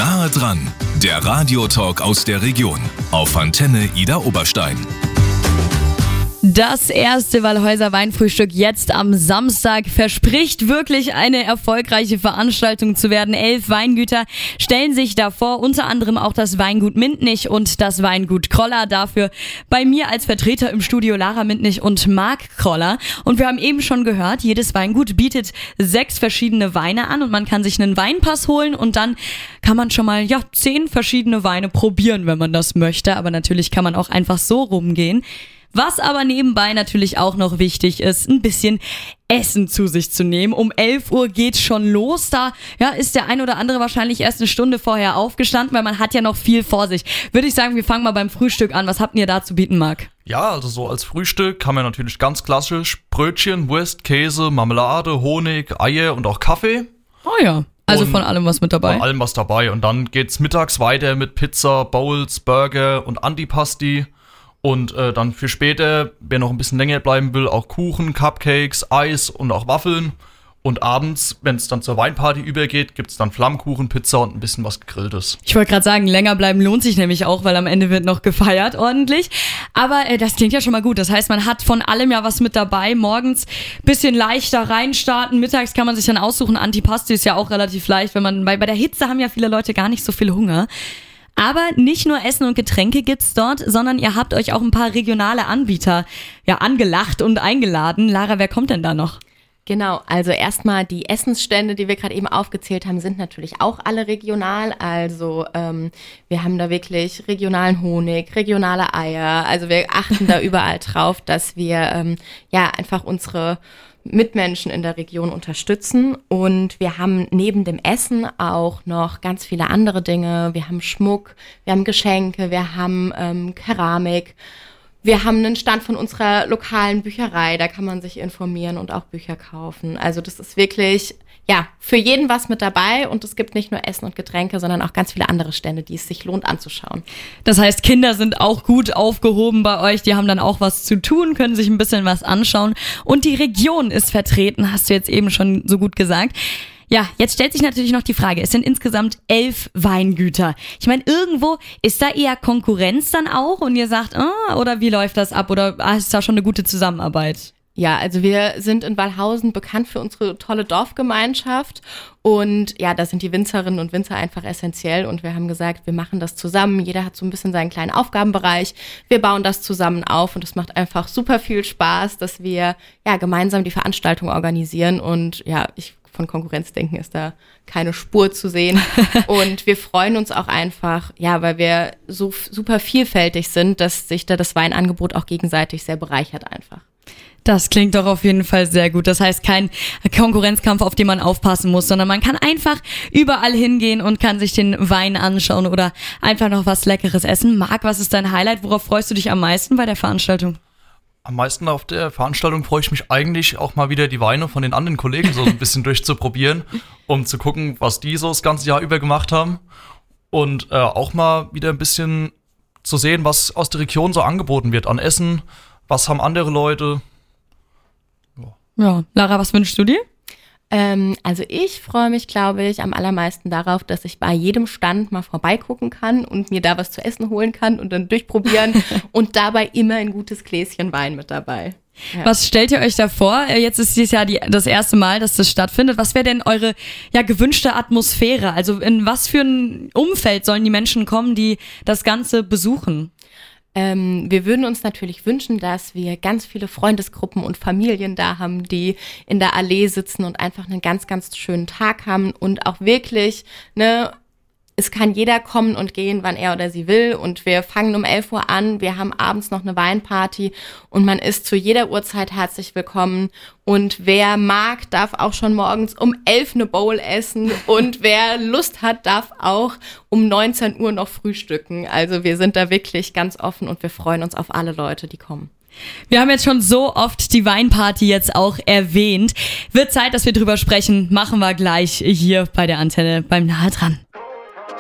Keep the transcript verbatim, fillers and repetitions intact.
Nahe dran, der Radiotalk aus der Region auf Antenne Idar Oberstein. Das erste Wallhäuser Weinfrühstück jetzt am Samstag verspricht wirklich eine erfolgreiche Veranstaltung zu werden. Elf Weingüter stellen sich davor, unter anderem auch das Weingut Mintnich und das Weingut Kroller. Dafür bei mir als Vertreter im Studio Lara Mintnich und Marc Kroller. Und wir haben eben schon gehört, jedes Weingut bietet sechs verschiedene Weine an und man kann sich einen Weinpass holen und dann kann man schon mal ja zehn verschiedene Weine probieren, wenn man das möchte. Aber natürlich kann man auch einfach so rumgehen. Was aber nebenbei natürlich auch noch wichtig ist, ein bisschen Essen zu sich zu nehmen. Um elf Uhr geht's schon los. Da ja, ist der ein oder andere wahrscheinlich erst eine Stunde vorher aufgestanden, weil man hat ja noch viel vor sich. Würde ich sagen, wir fangen mal beim Frühstück an. Was habt ihr da zu bieten, Marc? Ja, also so als Frühstück haben wir natürlich ganz klassisch Brötchen, Wurst, Käse, Marmelade, Honig, Eier und auch Kaffee. Oh ja. Also und von allem was mit dabei. Von allem was dabei. Und dann geht's mittags weiter mit Pizza, Bowls, Burger und Antipasti. Und äh, dann für später, wer noch ein bisschen länger bleiben will, auch Kuchen, Cupcakes, Eis und auch Waffeln. Und abends, wenn es dann zur Weinparty übergeht, gibt's dann Flammkuchen, Pizza und ein bisschen was Gegrilltes. Ich wollte gerade sagen, länger bleiben lohnt sich nämlich auch, weil am Ende wird noch gefeiert ordentlich. Aber äh, das klingt ja schon mal gut. Das heißt, man hat von allem ja was mit dabei. Morgens bisschen leichter reinstarten. Mittags kann man sich dann aussuchen. Antipasti ist ja auch relativ leicht, wenn man, weil bei der Hitze haben ja viele Leute gar nicht so viel Hunger. Aber nicht nur Essen und Getränke gibt's dort, sondern ihr habt euch auch ein paar regionale Anbieter ja angelacht und eingeladen. Lara, wer kommt denn da noch? Genau, also erstmal die Essensstände, die wir gerade eben aufgezählt haben, sind natürlich auch alle regional. Also ähm, wir haben da wirklich regionalen Honig, regionale Eier. Also wir achten da überall drauf, dass wir ähm, ja einfach unsere Mitmenschen in der Region unterstützen. Und wir haben neben dem Essen auch noch ganz viele andere Dinge. Wir haben Schmuck, wir haben Geschenke, wir haben ähm, Keramik. Wir haben einen Stand von unserer lokalen Bücherei, da kann man sich informieren und auch Bücher kaufen. Also das ist wirklich, ja, für jeden was mit dabei und es gibt nicht nur Essen und Getränke, sondern auch ganz viele andere Stände, die es sich lohnt anzuschauen. Das heißt, Kinder sind auch gut aufgehoben bei euch, die haben dann auch was zu tun, können sich ein bisschen was anschauen und die Region ist vertreten, hast du jetzt eben schon so gut gesagt. Ja, jetzt stellt sich natürlich noch die Frage, es sind insgesamt elf Weingüter. Ich meine, irgendwo ist da eher Konkurrenz dann auch und ihr sagt, ah, oder wie läuft das ab oder ah, ist da schon eine gute Zusammenarbeit? Ja, also wir sind in Wallhausen bekannt für unsere tolle Dorfgemeinschaft und ja, da sind die Winzerinnen und Winzer einfach essentiell und wir haben gesagt, wir machen das zusammen. Jeder hat so ein bisschen seinen kleinen Aufgabenbereich. Wir bauen das zusammen auf und es macht einfach super viel Spaß, dass wir ja gemeinsam die Veranstaltung organisieren und ja, ich von Konkurrenzdenken ist da keine Spur zu sehen. Und wir freuen uns auch einfach, ja, weil wir so super vielfältig sind, dass sich da das Weinangebot auch gegenseitig sehr bereichert einfach. Das klingt doch auf jeden Fall sehr gut. Das heißt, kein Konkurrenzkampf, auf den man aufpassen muss, sondern man kann einfach überall hingehen und kann sich den Wein anschauen oder einfach noch was Leckeres essen. Marc, was ist dein Highlight? Worauf freust du dich am meisten bei der Veranstaltung? Am meisten auf der Veranstaltung freue ich mich eigentlich auch mal wieder die Weine von den anderen Kollegen so ein bisschen durchzuprobieren, um zu gucken, was die so das ganze Jahr über gemacht haben und äh, auch mal wieder ein bisschen zu sehen, was aus der Region so angeboten wird an Essen, was haben andere Leute. Ja, ja. Lara, was wünschst du dir? Ähm, also ich freue mich, glaube ich, am allermeisten darauf, dass ich bei jedem Stand mal vorbeigucken kann und mir da was zu essen holen kann und dann durchprobieren und dabei immer ein gutes Gläschen Wein mit dabei. Ja. Was stellt ihr euch da vor? Jetzt ist dieses Jahr die, das erste Mal, dass das stattfindet. Was wäre denn eure ja, gewünschte Atmosphäre? Also in was für ein Umfeld sollen die Menschen kommen, die das Ganze besuchen? Ähm, wir würden uns natürlich wünschen, dass wir ganz viele Freundesgruppen und Familien da haben, die in der Allee sitzen und einfach einen ganz, ganz schönen Tag haben und auch wirklich, ne, es kann jeder kommen und gehen, wann er oder sie will und wir fangen um elf Uhr an, wir haben abends noch eine Weinparty und man ist zu jeder Uhrzeit herzlich willkommen und wer mag, darf auch schon morgens um elf eine Bowl essen und wer Lust hat, darf auch um neunzehn Uhr noch frühstücken. Also wir sind da wirklich ganz offen und wir freuen uns auf alle Leute, die kommen. Wir haben jetzt schon so oft die Weinparty jetzt auch erwähnt. Wird Zeit, dass wir drüber sprechen. Machen wir gleich hier bei der Antenne beim Nahe dran.